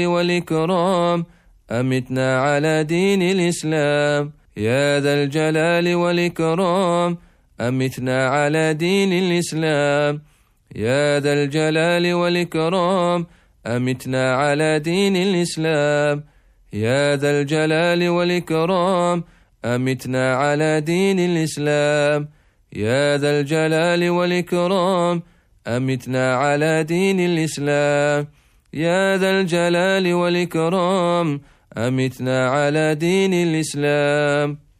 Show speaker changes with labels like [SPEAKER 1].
[SPEAKER 1] والإكرام أمتنا على دين الإسلام. يا ذا الجلال والإكرام أمتنا على دين الإسلام. يا ذا الجلال والإكرام أمتنا على دين الإسلام. يا ذا الجلال والإكرام أمتنا على دين الإسلام. يا ذا الجلال والإكرام أمتنا على دين الإسلام. يا ذا الجلال والإكرام أمتنا على دين الإسلام.